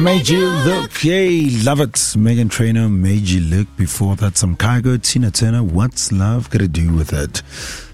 Made You Look, yay, love it. Megan Trainor, Made You Look. Before that, some Kygo, Tina Turner, What's Love Got to Do With It?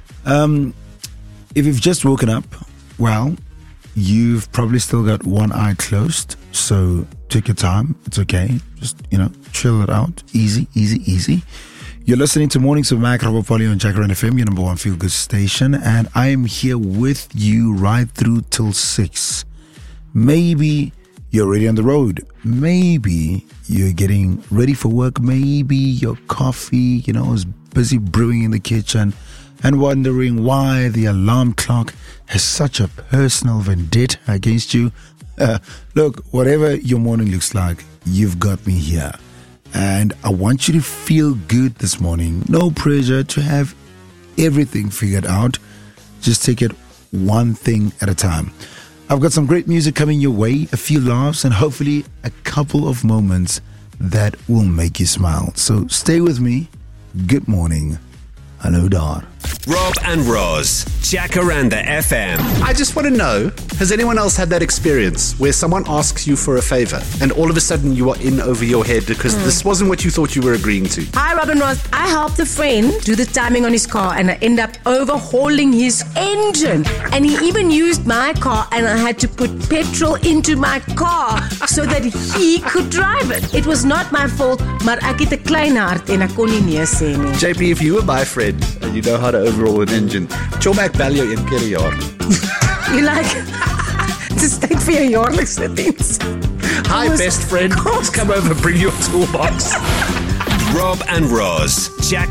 If you've just woken up, well, you've probably still got one eye closed, so take your time. It's okay. Just, chill it out. Easy, easy, easy. You're listening to Mornings with Mac Rabopoli on Jacaranda FM, your number one feel-good station, and I am here with you right through till 6. Maybe you're already on the road. Maybe you're getting ready for work. Maybe your coffee, is busy brewing in the kitchen and wondering why the alarm clock has such a personal vendetta against you. Look, whatever your morning looks like, you've got me here. And I want you to feel good this morning. No pressure to have everything figured out. Just take it one thing at a time. I've got some great music coming your way, a few laughs, and hopefully a couple of moments that will make you smile. So stay with me. Good morning. Hello, Dar. Rob and Roz, Jacaranda FM. I just want to know, has anyone else had that experience where someone asks you for a favor and all of a sudden you are in over your head because this wasn't what you thought you were agreeing to? Hi, Rob and Roz. I helped a friend do the timing on his car and I end up overhauling his engine. And he even used my car and I had to put petrol into my car so that he could drive it. It was not my fault, maar ek het 'n klein hart en ek kon nie nee sê nie. JP, if you were my friend and you know how to overhaul an engine, Chomac bel jou een keer 'n jaar. You like, just tyd vir jou jaarlikse diens. Hi, best friend. Come over, bring your toolbox. Rob and Roz,